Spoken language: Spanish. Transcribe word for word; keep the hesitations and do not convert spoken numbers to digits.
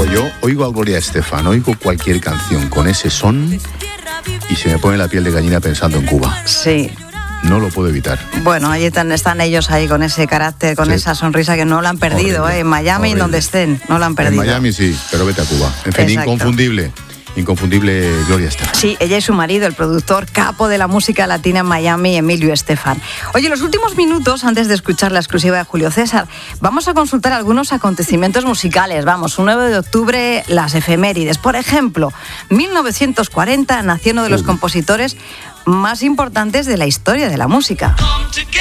yo oigo a Gloria Estefan, oigo cualquier canción con ese son y se me pone la piel de gallina pensando en Cuba. Sí. No lo puedo evitar. Bueno, ahí están, están ellos ahí con ese carácter, con sí. esa sonrisa que no la han perdido, horrible, ¿eh? En Miami, en donde estén, no la han perdido. En Miami sí, pero vete a Cuba. En fin, exacto. inconfundible. Inconfundible Gloria Estefan. Sí, ella y su marido, el productor capo de la música latina en Miami, Emilio Estefan. Oye, los últimos minutos, antes de escuchar la exclusiva de Julio César, vamos a consultar algunos acontecimientos musicales. Vamos, un nueve de octubre, las efemérides. Por ejemplo, mil novecientos cuarenta nació uno de los compositores más importantes de la historia de la música.